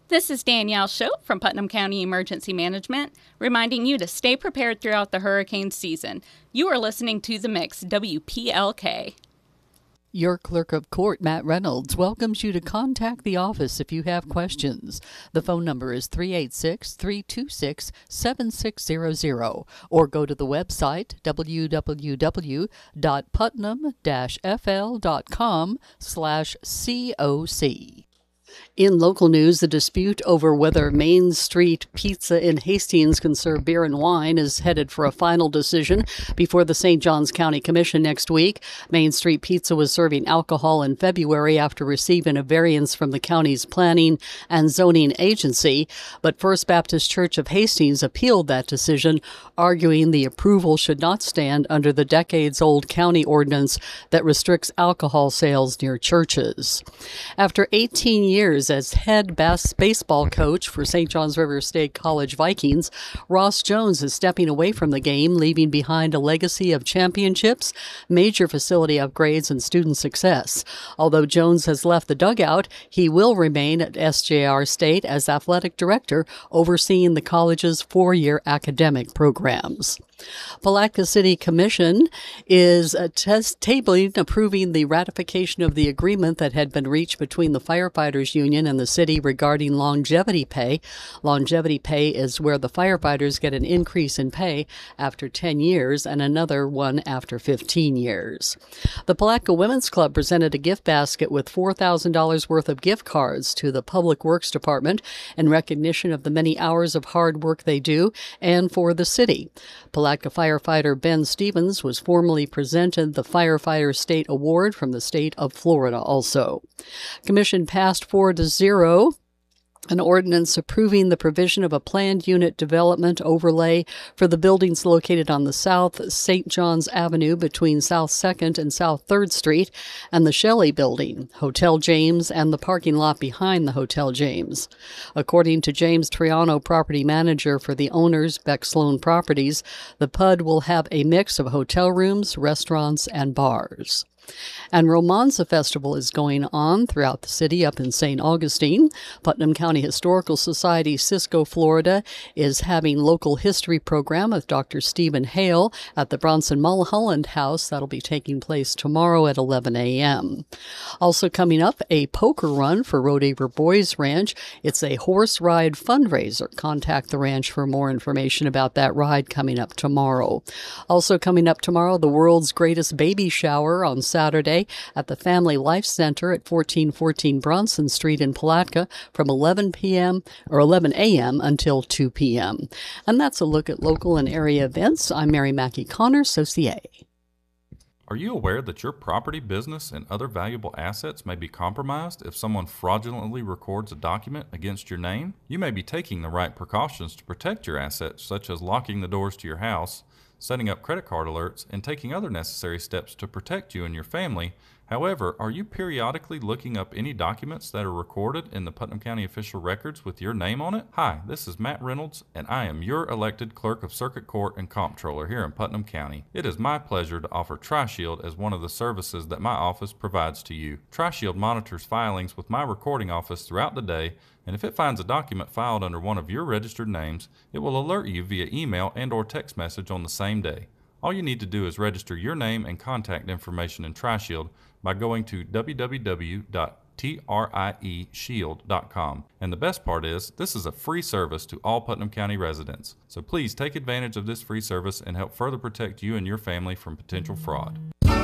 This is Danielle Schopp from Putnam County Emergency Management, reminding you to stay prepared throughout the hurricane season. You are listening to The Mix, WPLK. Your Clerk of Court, Matt Reynolds, welcomes you to contact the office if you have questions. The phone number is 386-326-7600, or go to the website www.putnam-fl.com/COC. In local news, the dispute over whether Main Street Pizza in Hastings can serve beer and wine is headed for a final decision before the St. Johns County Commission next week. Main Street Pizza was serving alcohol in February after receiving a variance from the county's planning and zoning agency, but First Baptist Church of Hastings appealed that decision, arguing the approval should not stand under the decades-old county ordinance that restricts alcohol sales near churches. After 18 years as head baseball coach for St. Johns River State College Vikings, Ross Jones is stepping away from the game, leaving behind a legacy of championships, major facility upgrades, and student success. Although Jones has left the dugout, he will remain at SJR State as athletic director, overseeing the college's 4-year academic programs. Palatka City Commission is tabling approving the ratification of the agreement that had been reached between the Firefighters Union and the city regarding longevity pay. Longevity pay is where the firefighters get an increase in pay after 10 years and another one after 15 years. The Palatka Women's Club presented a gift basket with $4,000 worth of gift cards to the Public Works Department in recognition of the many hours of hard work they do and for the city. Palatka firefighter Ben Stevens was formally presented the Firefighter State Award from the state of Florida also. Commission passed 4-0 an ordinance approving the provision of a planned unit development overlay for the buildings located on the South St. John's Avenue between South 2nd and South 3rd Street and the Shelley Building, Hotel James, and the parking lot behind the Hotel James. According to James Triano, property manager for the owners, Beck Sloan Properties, the PUD will have a mix of hotel rooms, restaurants, and bars. And Romanza Festival is going on throughout the city up in St. Augustine. Putnam County Historical Society, Cisco, Florida, is having local history program with Dr. Stephen Hale at the Bronson Mulholland House. That'll be taking place tomorrow at 11 a.m. Also coming up, a poker run for Rodeheaver Boys Ranch. It's a horse ride fundraiser. Contact the ranch for more information about that ride coming up tomorrow. Also coming up tomorrow, the world's greatest baby shower on Saturday at the Family Life Center at 1414 Bronson Street in Palatka from 11 a.m. until 2 p.m. And that's a look at local and area events. I'm Mary Mackey Connor, Saucier. Are you aware that your property, business, and other valuable assets may be compromised if someone fraudulently records a document against your name? You may be taking the right precautions to protect your assets, such as locking the doors to your house, setting up credit card alerts, and taking other necessary steps to protect you and your family. However, are you periodically looking up any documents that are recorded in the Putnam County official records with your name on it? Hi, this is Matt Reynolds, and I am your elected Clerk of Circuit Court and Comptroller here in Putnam County. It is my pleasure to offer TriShield as one of the services that my office provides to you. TriShield monitors filings with my recording office throughout the day, and if it finds a document filed under one of your registered names, it will alert you via email and/or text message on the same day. All you need to do is register your name and contact information in TriShield by going to www.trieshield.com. And the best part is, this is a free service to all Putnam County residents. So please take advantage of this free service and help further protect you and your family from potential fraud.